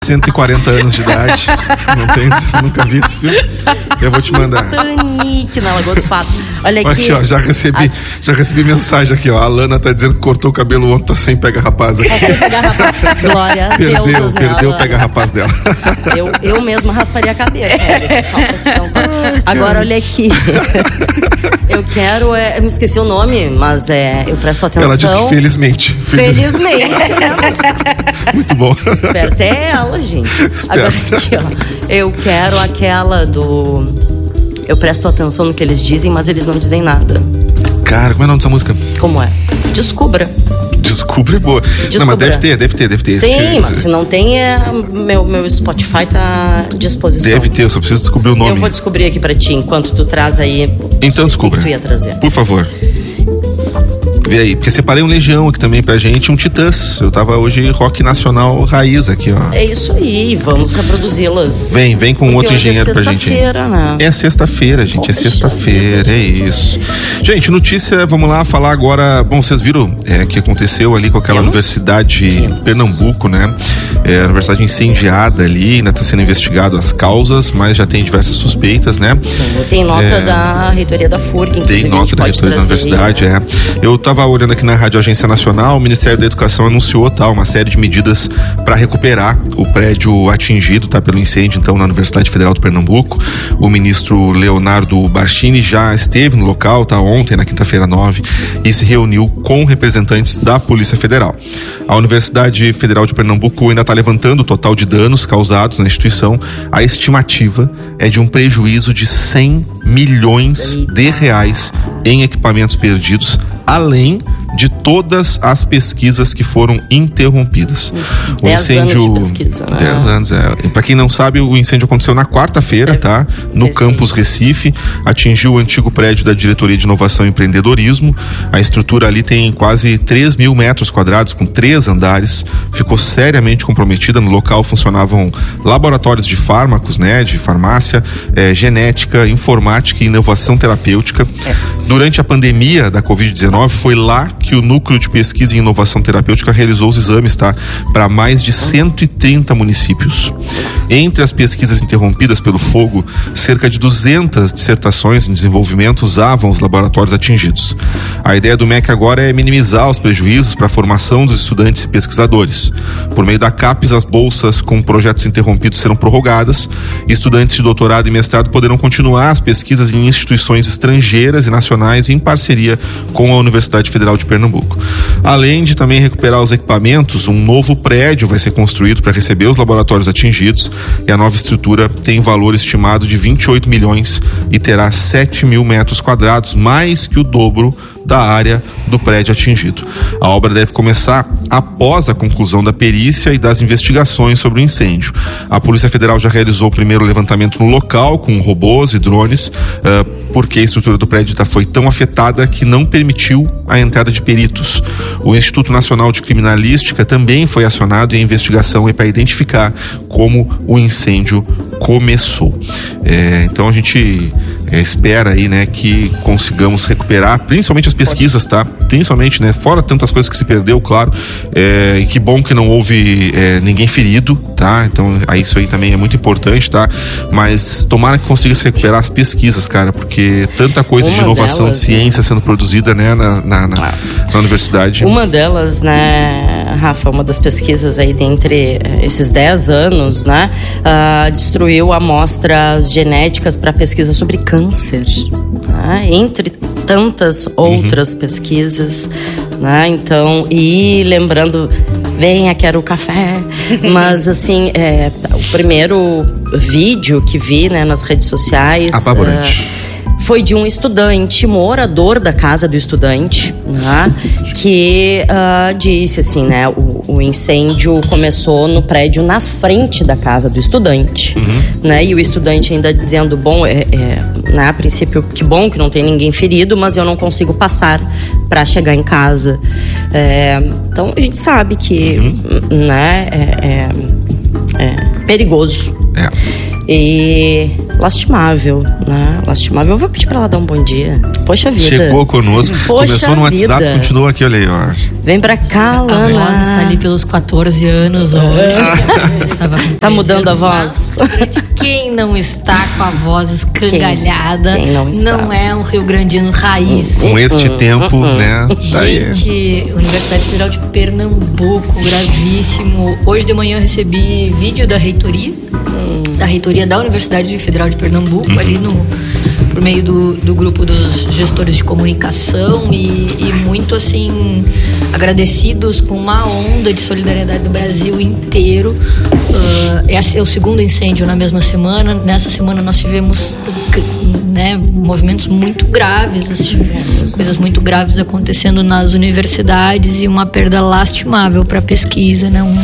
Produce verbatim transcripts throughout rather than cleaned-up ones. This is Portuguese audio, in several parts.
cento e quarenta anos de idade. Não tem, nunca vi esse filme. Eu vou te mandar. Titanic na Lagoa dos Patos. Olha aqui. Aqui, ó, já recebi, a... já recebi mensagem aqui, ó. A Alana tá dizendo que cortou o cabelo ontem, tá sem pega-rapaz aqui. É sem pega-rapaz. Glória a Perdeu, Deus, perdeu né, o pega-rapaz dela. Eu, eu mesma rasparia a cabeça, né? Só pra te contar. Agora, olha aqui. Eu quero, é, eu me esqueci o nome, mas é, eu presto atenção. Ela disse que felizmente. Felizmente, né? Mas... Muito bom. Esperta é ela, gente. Esperta. Agora aqui, ó. Eu quero aquela do... Eu presto atenção no que eles dizem, mas eles não dizem nada. Cara, como é o nome dessa música? Como é? Descubra. Descubra é boa. Descubra. Não, mas deve ter, deve ter, deve ter. Tem, esse... mas se não tem, é... meu, meu Spotify tá à disposição. Deve ter, eu só preciso descobrir o nome. Eu vou descobrir aqui pra ti, enquanto tu traz aí. Então descubra. O que tu ia trazer. Por favor. Vê aí, porque separei um Legião aqui também pra gente, um Titãs. Eu tava hoje rock nacional raiz aqui, ó. É isso aí, vamos reproduzi-las. Vem, vem com porque outro hoje engenheiro é pra gente. Sexta-feira, né? É sexta-feira, gente, Poxa é sexta-feira, é isso. Gente, notícia, vamos lá falar agora. Bom, vocês viram é, que aconteceu ali com aquela Temos? universidade em Pernambuco, né? É, a universidade incendiada ali, ainda tá sendo investigado as causas, mas já tem diversas suspeitas, né? Sim, tem nota É, da reitoria da F U R G, inclusive. Tem nota da reitoria da universidade, é. Eu tava olhando aqui na Rádio Agência Nacional, o Ministério da Educação anunciou tá, uma série de medidas para recuperar o prédio atingido tá, pelo incêndio, então, na Universidade Federal do Pernambuco. O ministro Leonardo Barchini já esteve no local, tá, ontem, na quinta-feira nove, e se reuniu com representantes da Polícia Federal. A Universidade Federal de Pernambuco ainda está levantando o total de danos causados na instituição. A estimativa é de um prejuízo de cem milhões de reais em equipamentos perdidos, além de todas as pesquisas que foram interrompidas. O Dez incêndio, anos de pesquisa, né? Dez anos, é. Para quem não sabe, o incêndio aconteceu na quarta-feira, tá? No Recente. campus Recife, atingiu o antigo prédio da Diretoria de Inovação e Empreendedorismo. A estrutura ali tem quase três mil metros quadrados, com três andares. Ficou seriamente comprometida. No local funcionavam laboratórios de fármacos, né? De farmácia, é, genética, informática e inovação terapêutica. É. Durante a pandemia da covid dezenove, foi lá que o Núcleo de Pesquisa em Inovação Terapêutica realizou os exames, tá? Para mais de cento e trinta municípios. Entre as pesquisas interrompidas pelo fogo, cerca de duzentas dissertações em desenvolvimento usavam os laboratórios atingidos. A ideia do M E C agora é minimizar os prejuízos para a formação dos estudantes e pesquisadores. Por meio da CAPES, as bolsas com projetos interrompidos serão prorrogadas e estudantes de doutorado e mestrado poderão continuar as pesquisas em instituições estrangeiras e nacionais em parceria com a Universidade Federal de Pernambuco. Além de também recuperar os equipamentos, um novo prédio vai ser construído para receber os laboratórios atingidos, e a nova estrutura tem valor estimado de vinte e oito milhões e terá sete mil metros quadrados, mais que o dobro da área do prédio atingido. A obra deve começar após a conclusão da perícia e das investigações sobre o incêndio. A Polícia Federal já realizou o primeiro levantamento no local com robôs e drones, uh, porque a estrutura do prédio tá, foi tão afetada que não permitiu a entrada de peritos. O Instituto Nacional de Criminalística também foi acionado e a investigação é para identificar como o incêndio começou. É, então a gente é, espera aí, né, que consigamos recuperar, principalmente as pesquisas, tá? Principalmente, né, fora tantas coisas que se perdeu, claro, é, e que bom que não houve é, ninguém ferido, tá? Então aí isso aí também é muito importante, tá? Mas tomara que consiga se recuperar as pesquisas, cara, porque tanta coisa Uma de inovação, delas, de ciência, né, sendo produzida, né, na, na, na, ah. na universidade. Uma delas, né, Rafa, uma das pesquisas aí dentre esses dez anos, né, uh, destruiu amostras genéticas para pesquisa sobre câncer, né, entre tantas outras uhum. pesquisas, né, então, e lembrando, venha, quero café, mas assim, é, o primeiro vídeo que vi, né, nas redes sociais... Apavorante. Uh, foi de um estudante, morador da casa do estudante, né, que uh, disse assim, né, o, o incêndio começou no prédio na frente da casa do estudante, uhum. né, e o estudante ainda dizendo, bom, é, é, né, a princípio, que bom que não tem ninguém ferido, mas eu não consigo passar para chegar em casa. É, então a gente sabe que, uhum. né, é, é, é perigoso. É. E lastimável, né? Lastimável. Eu vou pedir pra ela dar um bom dia. Poxa vida. Chegou conosco, Poxa começou no vida. WhatsApp, continua aqui, olha aí, ó. Vem pra cá, Lana. A voz está ali pelos quatorze anos hoje. Estava com Tá mudando a anos, voz? mas quem não está com a voz escangalhada Quem? Quem não está? não é um rio-grandino raiz. Com este tempo, né? Daí. Gente, Universidade Federal de Pernambuco, gravíssimo. Hoje de manhã eu recebi vídeo da reitoria, da reitoria da Universidade Federal de Pernambuco, ali no, por meio do, do grupo dos gestores de comunicação e, e muito assim, agradecidos com uma onda de solidariedade do Brasil inteiro. Uh, esse é o segundo incêndio na mesma semana. Nessa semana nós tivemos, né, movimentos muito graves, assim, coisas muito graves acontecendo nas universidades e uma perda lastimável para a pesquisa, né? Um,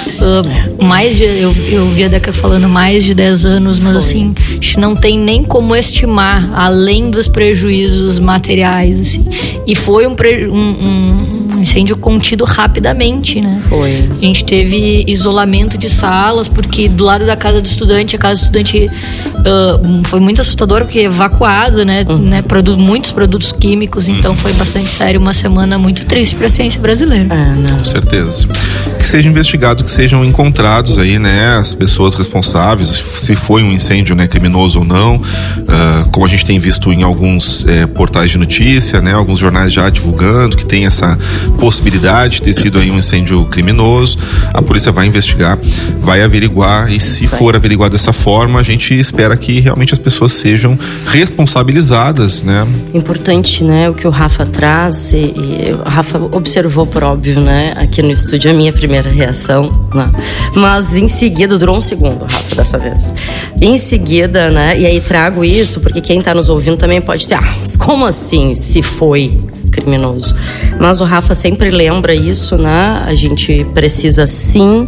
uh, mais de, eu, eu vi a Deca falando mais de dez anos, mas assim, a gente não tem nem como estimar, além dos prejuízos materiais, assim. E foi um, pre, um, um um incêndio contido rapidamente, né? Foi. A gente teve isolamento de salas, porque do lado da casa do estudante, a casa do estudante uh, foi muito assustador, porque evacuado, né? Uhum. né? Produ- muitos produtos químicos, então foi bastante sério, uma semana muito triste para a ciência brasileira. Ah, não. Com certeza. Que sejam investigados, que sejam encontrados aí, né, as pessoas responsáveis, se foi um incêndio, né, criminoso ou não, uh, como a gente tem visto em alguns eh, portais de notícia, né, alguns jornais já divulgando que tem essa possibilidade de ter sido aí um incêndio criminoso. A polícia vai investigar, vai averiguar, e se vai. for averiguar dessa forma, a gente espera que realmente as pessoas sejam responsabilizadas, né? Importante, né, o que o Rafa traz, e, e o Rafa observou por óbvio, né, aqui no estúdio, a minha primeira reação, né? Mas em seguida, durou um segundo, Rafa, dessa vez. Em seguida, né, e aí trago isso, porque quem tá nos ouvindo também pode ter, ah, mas como assim, se foi criminoso? Mas o Rafa sempre lembra isso, né? A gente precisa sim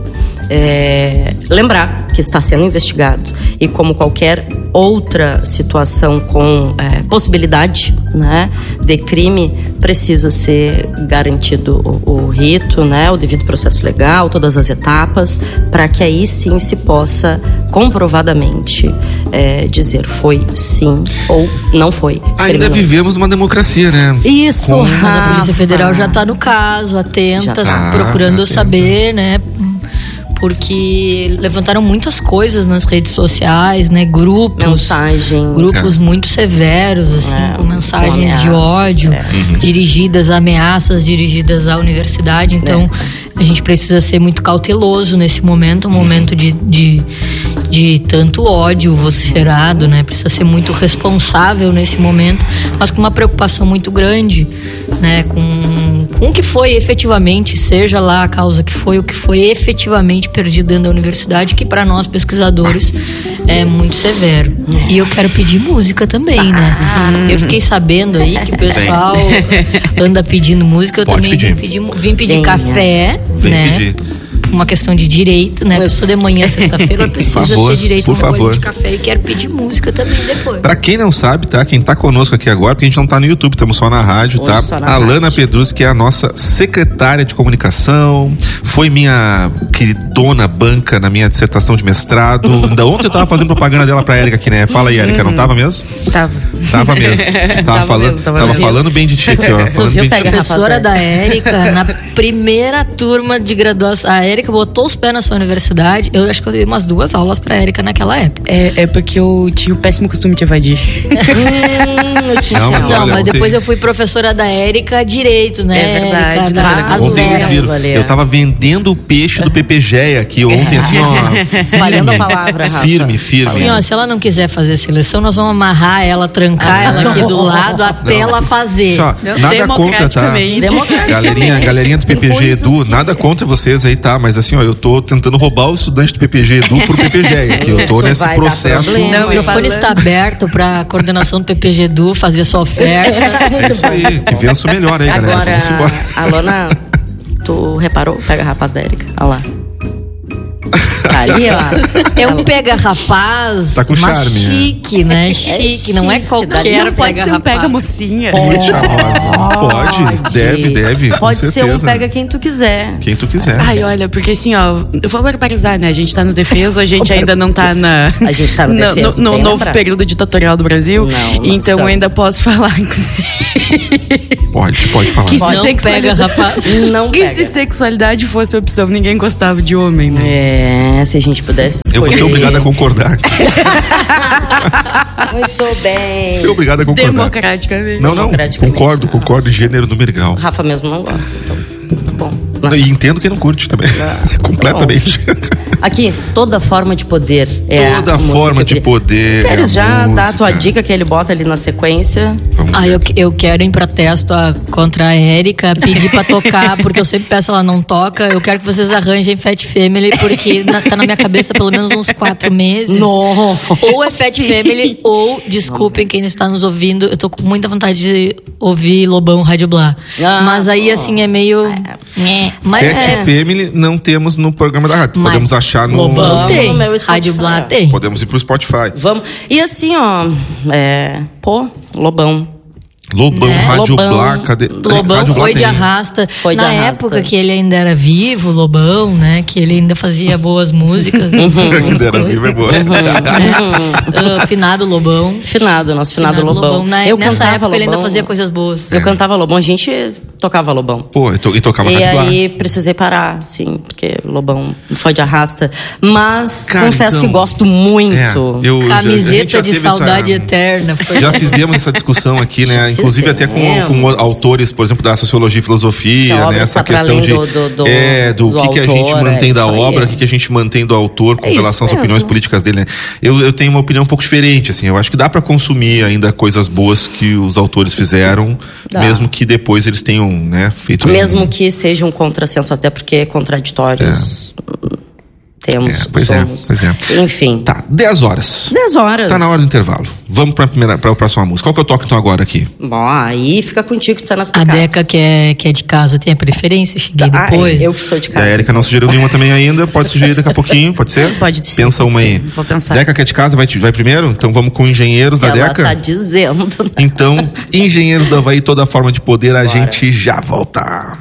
é, lembrar que está sendo investigado, e como qualquer outra situação com é, possibilidade, né, de crime, precisa ser garantido o, o rito, né, o devido processo legal, todas as etapas, para que aí sim se possa comprovadamente é, dizer foi sim ou não foi Ainda criminoso. vivemos numa democracia, né? Isso, Com... Mas a Polícia Rafa. Federal já está no caso, atenta, Já tá. procurando Ah, saber, né? Porque levantaram muitas coisas nas redes sociais, né? Grupos, mensagens, grupos É. muito severos, assim, É, com mensagens com ameaças, de ódio, é. Uhum. dirigidas, ameaças dirigidas à universidade. Então, É. a gente precisa ser muito cauteloso nesse momento, um momento de, de, de tanto ódio vociferado, né? Precisa ser muito responsável nesse momento, mas com uma preocupação muito grande, né? Com, com o que foi efetivamente, seja lá a causa que foi, o que foi efetivamente perdido dentro da universidade, que para nós pesquisadores é muito severo. E eu quero pedir música também, né? Eu fiquei sabendo aí que o pessoal anda pedindo música, eu Pode também pedir. vim pedir, vim pedir Venha. café, Vem né? pedir. Uma questão de direito, né? Pessoa de manhã, sexta-feira, precisa Por favor, ter direito a por uma bolinha favor. de café, e quero pedir música também depois. Pra quem não sabe, tá? Quem tá conosco aqui agora, porque a gente não tá no YouTube, estamos só na rádio, Hoje tá? só na A Lana rádio. Pedruz, que é a nossa secretária de comunicação, foi minha queridona banca na minha dissertação de mestrado. Ainda ontem eu tava fazendo propaganda dela pra Érica aqui, né? Fala aí, Érica, não tava mesmo? Tava. Tava mesmo. Tava, Tava falando, mesmo, tava tava mesmo. falando bem de ti aqui, ó. Falando viu, bem de pega ti. a Professora Rafa, da Érica, na primeira turma de graduação. A Érica botou os pés na sua universidade. Eu acho que eu dei umas duas aulas pra Érica naquela época. É, é porque eu tinha o péssimo costume de evadir. Hum, eu tinha Não, mas Não, olha, mas ontem- depois eu fui professora da Érica direito, né? É verdade, Érica, tá da, vendo? as Ontem eles velas. viram. Valer. Eu tava vendendo o peixe do P P G E aqui ontem, assim, ó. Espalhando firme, a palavra, Rafa. Firme, firme. Assim, ó, se ela não quiser fazer seleção, nós vamos amarrar ela, trancar ela aqui do lado até ela fazer. Só, Não, nada contra, tá? democraticamente. Democraticamente. Galerinha, galerinha do P P G Coisas Edu, nada contra vocês aí, tá? Mas assim, ó, eu tô tentando roubar o estudante do P P G Edu pro P P G E aqui. Eu tô Isso nesse vai dar processo. problema. O Não, microfone falando. está aberto para a coordenação do P P G Edu fazer sua oferta. É isso aí, que vença o melhor aí, galera. Agora, Vamos embora. a Lana, tu reparou? Pega a rapaz da Érica. Olha lá. Tá ali, ó. É um pega-rapaz, Tá com mas charme, chique, né? Chique, não é chique, qualquer Não pode ser um pega-rapaz. pega mocinha. Muito charmosa. Pode, deve, deve. com Pode ser um certeza. pega quem tu quiser. Quem tu quiser. Ai, olha, porque assim, ó, eu vou barbarizar, né? A gente tá no defeso, a gente ainda não tá na. A gente tá no defeso, No, no bem novo lembrado. período ditatorial do Brasil. Não, não então estamos. eu ainda posso falar que. Pode, pode falar. Que Não se sexualidade- pega-rapaz. Não Que pega. se sexualidade fosse opção, ninguém gostava de homem, né? É, se a gente pudesse Eu vou ser escolher. obrigado a concordar. Muito bem. Ser obrigado a concordar. Democraticamente. Não, não. Democraticamente. Concordo, concordo em gênero, número e grau. Rafa mesmo não gosta, então tá bom. E entendo quem não curte também. Completamente. Aqui, toda forma de poder é a Toda música forma que de eu- poder. Queres é já a dar a tua música. dica que ele bota ali na sequência? Vamos Ah, ver. eu, eu quero em protesto a, contra a Érica, pedir pra tocar, porque eu sempre peço, ela não toca. Eu quero que vocês arranjem Fat Family, porque na- tá na minha cabeça pelo menos uns quatro meses. Não. Ou é Fat Family, ou, desculpem quem está nos ouvindo, eu tô com muita vontade de ouvir Lobão Rádio Blá. Ah, Mas aí, pô. assim, é meio. né. Mas Fat é. Family não temos no programa da rádio. Mas Podemos achar no. Lobão no tem. meu Spotify. Rádio Blá tem. Podemos ir pro Spotify. Vamos. E assim, ó. É. Pô, Lobão. Lobão, Né? Rádio Lobão. Blá, cadê? Lobão Rádio Blá foi de tem. arrasta. Foi de Na arrasta. época que ele ainda era vivo, Lobão, né? Que ele ainda fazia boas músicas. Ainda era vivo, é boa. Ah, finado Lobão. Finado, nosso finado, Lobão. Na- Eu nessa cantava época ele ainda Lobão. fazia coisas boas. Eu cantava Lobão, a gente tocava Lobão. Pô, e, to, e tocava E Rádio Blá. aí precisei parar, sim, porque Lobão foi de arrasta. Mas Cara, confesso então, que gosto muito. É, eu, já- a gente Camiseta já de teve saudade essa- eterna. Foi. Já fizemos essa discussão aqui, né? Já Inclusive até com, fizemos. com autores, por exemplo, da sociologia e filosofia, Essa obra né? Essa está pra questão além de do- do- do- é, do, do que, que a autor, gente é mantém da isso aí. obra, o que, que a gente mantém do autor com É isso relação às mesmo. opiniões políticas dele, né? Eu, eu tenho uma opinião um pouco diferente, assim. Eu acho que dá pra consumir ainda coisas boas que os autores fizeram, Dá. mesmo que depois eles tenham, né, feito Mesmo que seja um contrassenso, até porque contraditórios temos, É, pois é, somos. pois é. Enfim. Tá, dez horas. dez horas. Tá na hora do intervalo. Vamos pra, primeira, pra próxima música. Qual que eu toco então agora aqui? Bom, aí fica contigo que tá nas A picadas. Deca, que é, que é de casa, tem a preferência. Cheguei Ah, depois. eu que sou de E casa. a Érica não sugeriu nenhuma também ainda. Pode sugerir daqui a pouquinho, pode ser? Pode ser, Pensa pode uma ser. aí. Vou pensar. Deca, que é de casa, vai, vai primeiro? Então vamos com Engenheiros da Ela Deca? tá dizendo. Então, Engenheiros do Havaí, toda forma de poder, a gente já volta.